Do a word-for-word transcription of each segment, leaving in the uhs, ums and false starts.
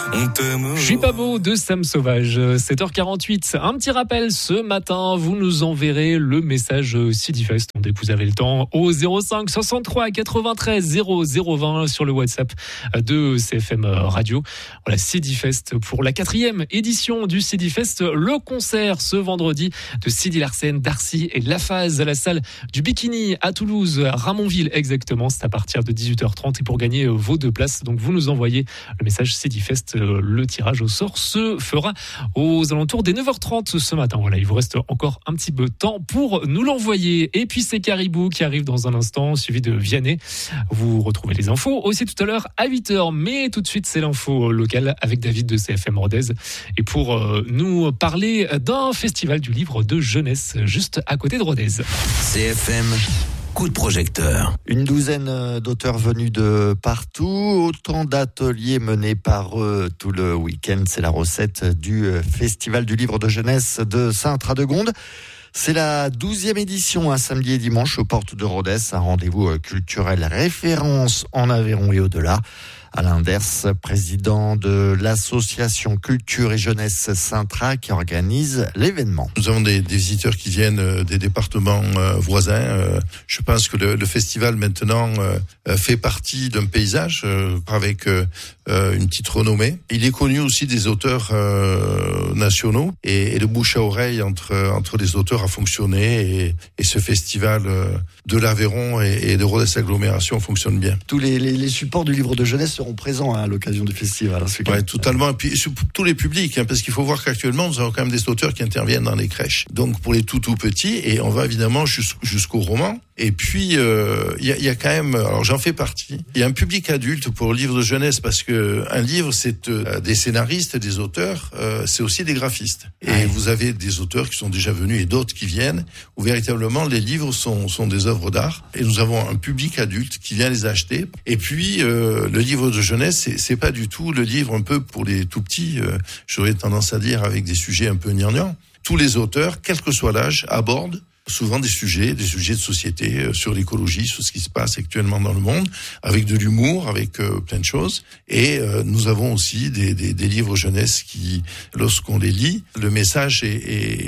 on t'aime. Je suis pas beau de Sam Sauvage, sept heures quarante-huit. Un petit rappel, ce matin, vous nous enverrez le message Sidifest dès que vous avez le temps au zéro cinq soixante-trois quatre-vingt-treize zéro zéro vingt sur le WhatsApp de C F M Radio. Voilà, Sidifest pour la quatrième édition du Sidifest. Le concert ce vendredi de Sidi Larsen, Darcy et Laphase à la salle du Bikini à Toulouse, Ramonville exactement. C'est à partir de dix-huit heures trente et pour gagner vos deux places, donc vous nous envoyez le message Sidifest. Le tirage au sort se fera aux alentours des neuf heures trente ce matin. Voilà, il vous reste encore un petit peu de temps pour nous l'envoyer. Et puis c'est Caribou qui arrive dans un instant, suivi de Vianney. Vous retrouvez les infos aussi tout à l'heure à huit heures. Mais tout de suite, c'est l'info locale avec David de C F M Rodez. Et pour euh, nous parler d'un festival du livre de jeunesse juste à côté de Rodez. C F M. Coup de projecteur. Une douzaine d'auteurs venus de partout, autant d'ateliers menés par eux tout le week-end. C'est la recette du Festival du livre de jeunesse de Sainte-Radegonde. C'est la douzième édition, un samedi et dimanche aux portes de Rodez, un rendez-vous culturel référence en Aveyron et au-delà. Alain Ders, président de l'association Culture et Jeunesse Saint-Tra qui organise l'événement. Nous avons des, des visiteurs qui viennent des départements euh, voisins. Euh, je pense que le, le festival maintenant euh, fait partie d'un paysage euh, avec euh, une petite renommée. Il est connu aussi des auteurs euh, nationaux et, et le bouche à oreille entre entre les auteurs a fonctionné et, et ce festival euh, de l'Aveyron et, et de Rodez Agglomération fonctionne bien. Tous les, les, les supports du livre de jeunesse seront présents à l'occasion du festival. Oui, totalement. Et puis sur tous les publics, hein, parce qu'il faut voir qu'actuellement, nous avons quand même des auteurs qui interviennent dans les crèches. Donc pour les tout tout petits, et on va évidemment jusqu'au roman. Et puis il euh, y, a, y a quand même, alors j'en fais partie. Il y a un public adulte pour le livre de jeunesse parce que un livre, c'est euh, des scénaristes, des auteurs, euh, c'est aussi des graphistes. Et ouais. Vous avez des auteurs qui sont déjà venus et d'autres qui viennent, où véritablement les livres sont sont des œuvres d'art. Et nous avons un public adulte qui vient les acheter. Et puis euh, le livre de jeunesse, c'est, c'est pas du tout le livre un peu pour les tout petits. Euh, j'aurais tendance à dire avec des sujets un peu gnangnans. Tous les auteurs, quel que soit l'âge, abordent souvent des sujets, des sujets de société, euh, sur l'écologie, sur ce qui se passe actuellement dans le monde, avec de l'humour, avec euh, plein de choses. Et euh, nous avons aussi des, des, des livres jeunesse qui, lorsqu'on les lit, le message est,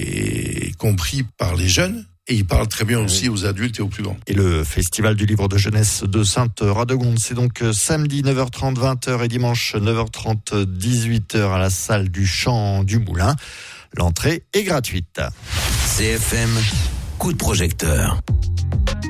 est compris par les jeunes. Et il parle très bien aussi aux adultes et aux plus grands. Et le Festival du livre de jeunesse de Sainte-Radegonde, c'est donc samedi neuf heures trente, vingt heures et dimanche neuf heures trente, dix-huit heures à la salle du Champ du Moulin. L'entrée est gratuite. C F M, coup de projecteur.